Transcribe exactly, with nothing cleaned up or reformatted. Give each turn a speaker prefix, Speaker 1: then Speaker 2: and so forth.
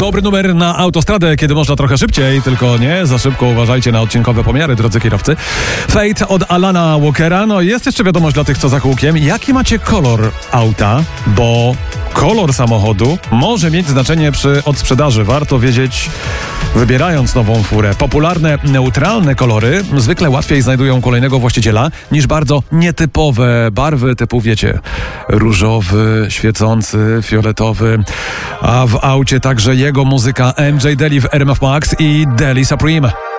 Speaker 1: Dobry numer na autostradę, kiedy można trochę szybciej, tylko nie za szybko, uważajcie na odcinkowe pomiary, drodzy kierowcy. Fate od Alana Walkera. No jest jeszcze wiadomość dla tych, co za kółkiem. Jaki macie kolor auta? Bo kolor samochodu może mieć znaczenie przy odsprzedaży. Warto wiedzieć, wybierając nową furę. Popularne, neutralne kolory zwykle łatwiej znajdują kolejnego właściciela niż bardzo nietypowe barwy typu, wiecie, różowy, świecący, fioletowy. A w aucie także jego muzyka M J Deli w R M F Max i Deli Supreme.